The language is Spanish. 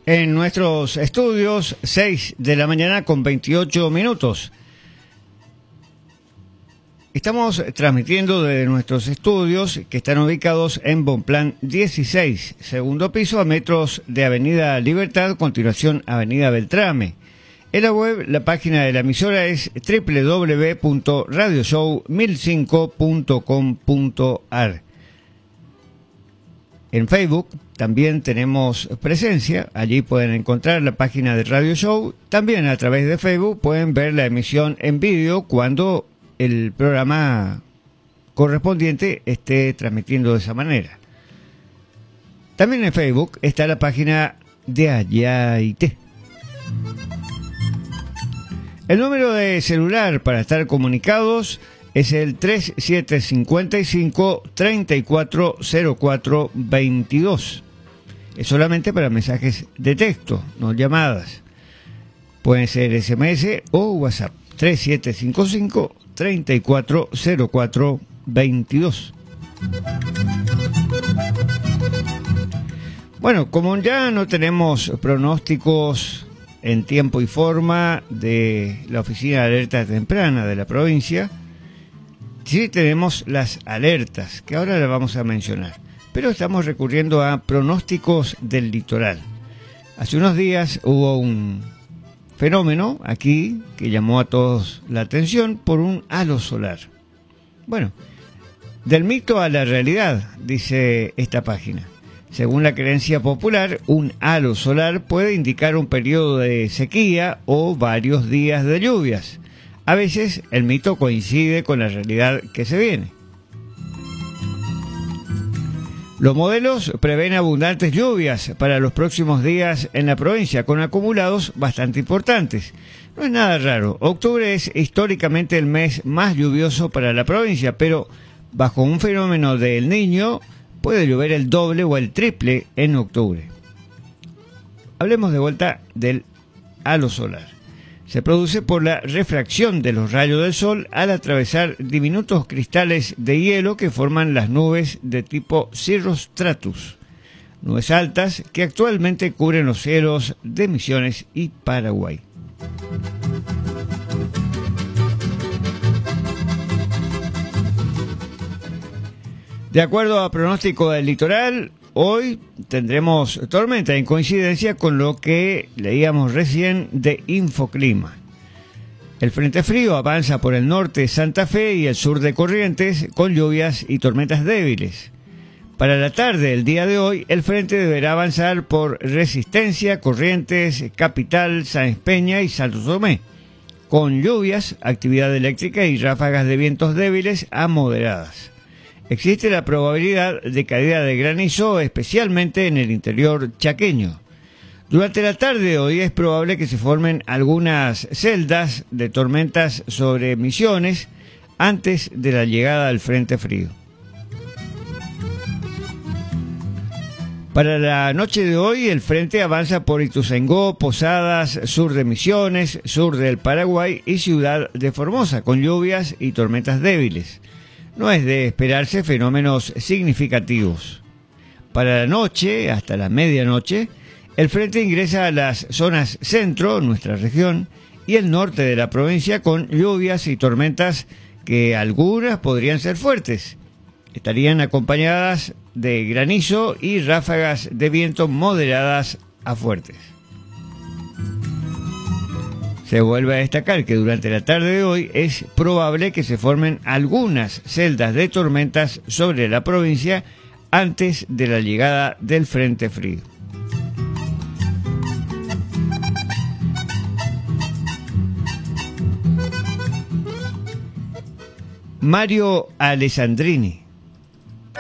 En nuestros estudios, 6 de la mañana con 28 minutos. Estamos transmitiendo desde nuestros estudios que están ubicados en Bonplan 16, segundo piso, a metros de Avenida Libertad, continuación Avenida Beltrame. En la web, la página de la emisora es www.radioshow1005.com.ar. En Facebook también tenemos presencia, allí pueden encontrar la página de Radio Show. También a través de Facebook pueden ver la emisión en vídeo cuando el programa correspondiente esté transmitiendo de esa manera. También en Facebook está la página de Ayaité. El número de celular para estar comunicados es el 3755-340422. Es solamente para mensajes de texto, no llamadas. Pueden ser SMS o WhatsApp. 3755-340422. Bueno, como ya no tenemos pronósticos en tiempo y forma de la Oficina de Alerta Temprana de la provincia, sí tenemos las alertas, que ahora las vamos a mencionar, pero estamos recurriendo a pronósticos del litoral. Hace unos días hubo un fenómeno aquí que llamó a todos la atención por un halo solar. Bueno, del mito a la realidad, dice esta página. Según la creencia popular, un halo solar puede indicar un periodo de sequía o varios días de lluvias. A veces el mito coincide con la realidad que se viene. Los modelos prevén abundantes lluvias para los próximos días en la provincia, con acumulados bastante importantes. No es nada raro, octubre es históricamente el mes más lluvioso para la provincia, pero bajo un fenómeno del Niño puede llover el doble o el triple en octubre. Hablemos de vuelta del halo solar. Se produce por la refracción de los rayos del sol al atravesar diminutos cristales de hielo que forman las nubes de tipo cirrus stratus, nubes altas que actualmente cubren los cielos de Misiones y Paraguay. De acuerdo a pronóstico del litoral, hoy tendremos tormenta en coincidencia con lo que leíamos recién de Infoclima. El frente frío avanza por el norte de Santa Fe y el sur de Corrientes con lluvias y tormentas débiles. Para la tarde del día de hoy, el frente deberá avanzar por Resistencia, Corrientes, Capital, Sáenz Peña y Santo Tomé, con lluvias, actividad eléctrica y ráfagas de vientos débiles a moderadas. Existe la probabilidad de caída de granizo, especialmente en el interior chaqueño. Durante la tarde de hoy es probable que se formen algunas celdas de tormentas sobre Misiones antes de la llegada del frente frío. Para la noche de hoy, el frente avanza por Ituzaingó, Posadas, sur de Misiones, sur del Paraguay y ciudad de Formosa, con lluvias y tormentas débiles. No es de esperarse fenómenos significativos. Para la noche, hasta la medianoche, el frente ingresa a las zonas centro, nuestra región, y el norte de la provincia con lluvias y tormentas que algunas podrían ser fuertes. Estarían acompañadas de granizo y ráfagas de viento moderadas a fuertes. Se vuelve a destacar que durante la tarde de hoy es probable que se formen algunas celdas de tormentas sobre la provincia antes de la llegada del frente frío. Mario Alessandrini,